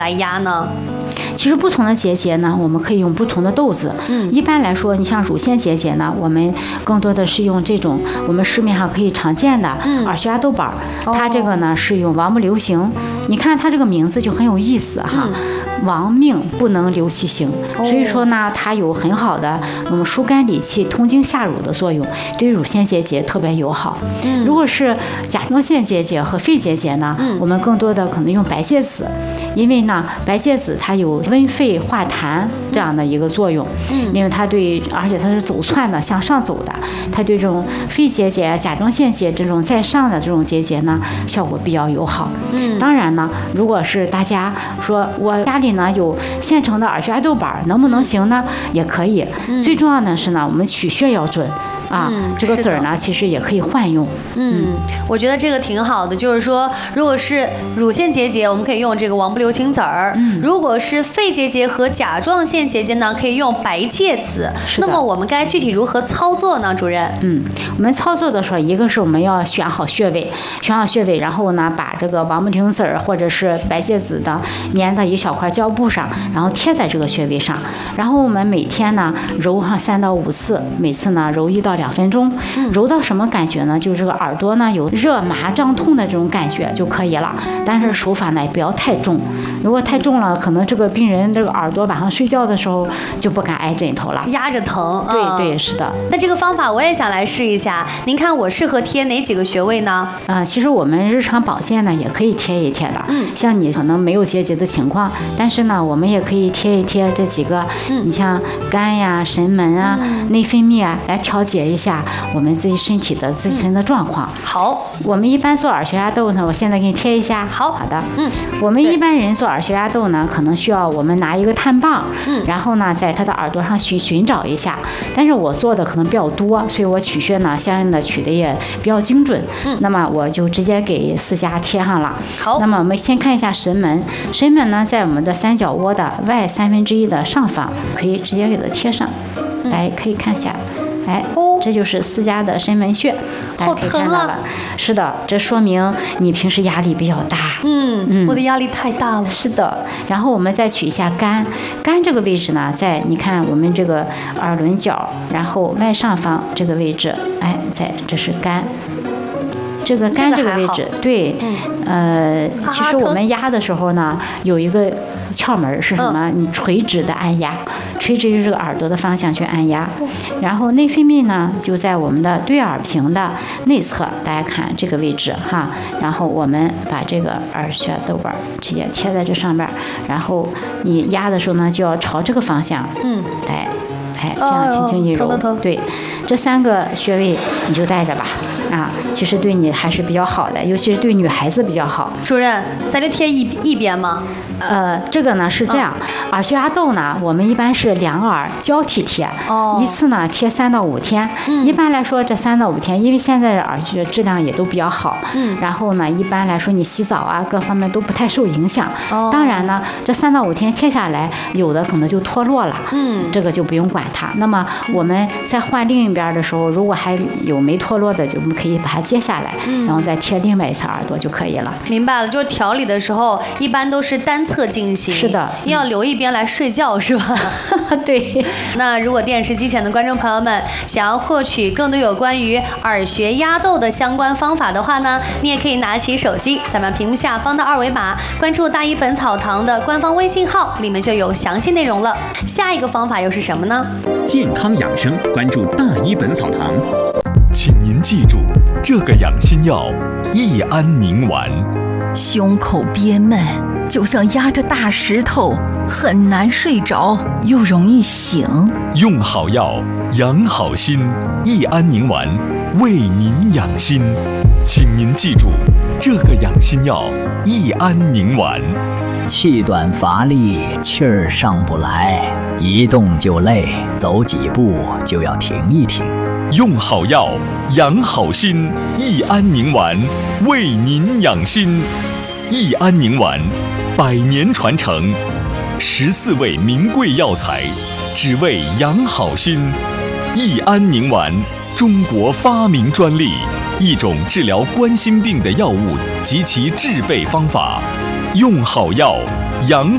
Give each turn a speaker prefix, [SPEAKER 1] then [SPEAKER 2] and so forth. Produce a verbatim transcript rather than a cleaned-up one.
[SPEAKER 1] 来压呢？
[SPEAKER 2] 其实不同的结节呢，我们可以用不同的豆子。嗯，一般来说，你像乳腺结节呢，我们更多的是用这种我们市面上可以常见的耳血压豆瓣儿。嗯、它这个呢是用王不留行，你看它这个名字就很有意思哈。嗯，亡命不能留其形，所以说呢，它有很好的我们疏肝理气、通经下乳的作用，对于乳腺结节特别友好。嗯，如果是甲状腺结节和肺结节呢，嗯、我们更多的可能用白芥子，因为呢，白芥子它有温肺化痰这样的一个作用。嗯，因为它对，而且它是走窜的，向上走的，它对这种肺结节、甲状腺结这种在上的这种结节呢，效果比较友好。嗯，当然呢，如果是大家说我家里呢有现成的耳血压豆瓣，能不能行呢？也可以。嗯、最重要的是呢，我们取穴要准。啊，嗯、这个籽儿呢，其实也可以换用。
[SPEAKER 1] 嗯，嗯我觉得这个挺好的，就是说，如果是乳腺结节，我们可以用这个王不留行籽儿；嗯、如果是肺结节和甲状腺结节呢，可以用白芥子。那么我们该具体如何操作呢，主任？
[SPEAKER 2] 嗯，我们操作的时候，一个是我们要选好穴位，选好穴位，然后呢，把这个王不留行籽儿或者是白芥子的粘到一小块胶布上，然后贴在这个穴位上，然后我们每天呢揉上三到五次，每次呢揉一到两分钟，揉到什么感觉呢？就是这个耳朵呢有热麻胀痛的这种感觉就可以了。但是手法呢也不要太重，如果太重了，可能这个病人这个耳朵晚上睡觉的时候就不敢挨枕头了，
[SPEAKER 1] 压着疼。
[SPEAKER 2] 对对，是的。
[SPEAKER 1] 那这个方法我也想来试一下，您看我适合贴哪几个穴位呢？
[SPEAKER 2] 啊、呃，其实我们日常保健呢也可以贴一贴的。嗯，像你可能没有结节的情况，但是呢我们也可以贴一贴这几个。嗯，你像肝呀、神门啊、嗯、内分泌啊，来调节一下我们自己身体的自身的状况。
[SPEAKER 1] 嗯、好，
[SPEAKER 2] 我们一般做耳血压豆呢，我现在给你贴一下。
[SPEAKER 1] 好
[SPEAKER 2] 好的，嗯，我们一般人做耳血压豆呢，可能需要我们拿一个碳棒，嗯，然后呢，在他的耳朵上寻寻找一下。但是我做的可能比较多，所以我取穴呢，相应的取的也比较精准。嗯，那么我就直接给四家贴上了。
[SPEAKER 1] 好，
[SPEAKER 2] 那么我们先看一下神门，神门呢，在我们的三角窝的外三分之一的上方，可以直接给它贴上。大家可以看一下。哎，这就是四家的神门穴，
[SPEAKER 1] 好疼啊！
[SPEAKER 2] 是的，这说明你平时压力比较大。
[SPEAKER 1] 嗯嗯，我的压力太大了。
[SPEAKER 2] 是的，然后我们再取一下肝，肝这个位置呢，在你看我们这个耳轮角，然后外上方这个位置，哎，在这是肝。这个肝这个位置，对，呃，其实我们压的时候呢，有一个窍门是什么？你垂直的按压，垂直于这个耳朵的方向去按压。然后内分泌呢，就在我们的对耳屏的内侧，大家看这个位置哈。然后我们把这个耳血豆瓣直接贴在这上面，然后你压的时候呢，就要朝这个方向，嗯，来。哎，这样轻轻一揉，
[SPEAKER 1] 哦、
[SPEAKER 2] 对，这三个穴位你就带着吧，啊，其实对你还是比较好的，尤其是对女孩子比较好。
[SPEAKER 1] 主任，咱就贴一一边吗？
[SPEAKER 2] 呃，这个呢是这样，嗯、耳血压豆呢，我们一般是两耳交替贴，哦，一次呢贴三到五天。嗯，一般来说这三到五天，因为现在的耳穴质量也都比较好，嗯，然后呢，一般来说你洗澡啊各方面都不太受影响。哦，当然呢，这三到五天贴下来，有的可能就脱落了，嗯，这个就不用管它。那么我们在换另一边的时候，如果还有没脱落的，就我们可以把它揭下来，嗯，然后再贴另外一侧耳朵就可以了。
[SPEAKER 1] 明白了，就是调理的时候一般都是单侧进行，
[SPEAKER 2] 是的，
[SPEAKER 1] 要留一边来睡觉，是吧？
[SPEAKER 2] 对。
[SPEAKER 1] 那如果电视机前的观众朋友们想要获取更多有关于耳穴压豆的相关方法的话呢，你也可以拿起手机，咱们屏幕下方的二维码，关注大医本草堂的官方微信号，里面就有详细内容了。下一个方法又是什么呢？
[SPEAKER 3] 健康养生，关注大医本草堂。请您记住，这个养心药益安宁丸。
[SPEAKER 4] 胸口憋闷，就像压着大石头，很难睡着，又容易醒。
[SPEAKER 3] 用好药，养好心。益安宁丸为您养心，请您记住，这个养心药益安宁丸。
[SPEAKER 5] 气短乏力，气儿上不来，一动就累，走几步就要停一停。
[SPEAKER 3] 用好药，养好心。益安宁丸为您养心。益安宁丸，百年传承，十四味名贵药材，只为养好心。益安宁丸，中国发明专利，一种治疗冠心病的药物及其制备方法。用好药，养